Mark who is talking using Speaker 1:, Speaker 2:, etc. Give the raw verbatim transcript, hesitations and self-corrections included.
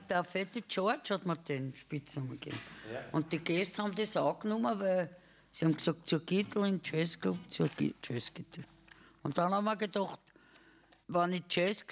Speaker 1: der fette George hat mir den Spitznamen gegeben.
Speaker 2: Ja.
Speaker 1: Und die Gäste haben das angenommen, weil sie haben gesagt, zur Gittel im Jazzclub, zur Jazzgitarre. Und dann haben wir gedacht, wenn ich Jazz